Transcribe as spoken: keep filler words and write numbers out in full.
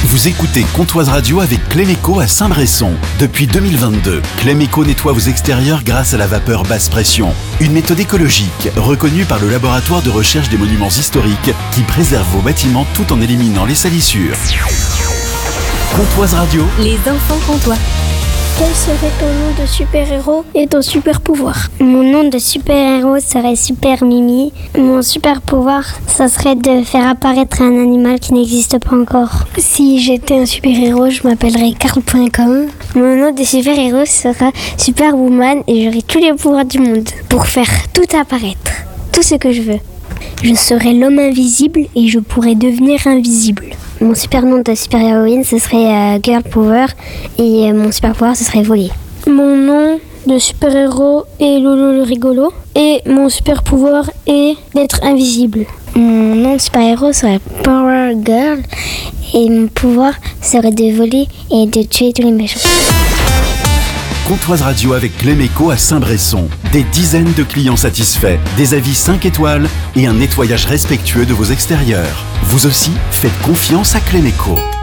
Vous écoutez Comptoise Radio avec Clémeco à Saint-Bresson. Depuis deux mille vingt-deux, Clémeco nettoie vos extérieurs grâce à la vapeur basse pression. Une méthode écologique reconnue par le laboratoire de recherche des monuments historiques qui préserve vos bâtiments tout en éliminant les salissures. Comptoise Radio. Les enfants comtois. Quel serait ton nom de super-héros et ton super-pouvoir? Mon nom de super-héros serait Super Mimi. Mon super-pouvoir, ça serait de faire apparaître un animal qui n'existe pas encore. Si j'étais un super-héros, je m'appellerais Carl point com. Mon nom de super-héros sera Superwoman et j'aurai tous les pouvoirs du monde pour faire tout apparaître, tout ce que je veux. Je serai l'homme invisible et je pourrai devenir invisible. Mon super nom de super-héroïne, ce serait euh, Girl Power et euh, mon super-pouvoir, ce serait voler. Mon nom de super-héros est Lolo le rigolo et mon super-pouvoir est d'être invisible. Mon nom de super-héros serait Power Girl et mon pouvoir serait de voler et de tuer tous les méchants. Comptoise Radio avec Clémeco à Saint-Bresson. Des dizaines de clients satisfaits, des avis cinq étoiles et un nettoyage respectueux de vos extérieurs. Vous aussi, faites confiance à Clémeco.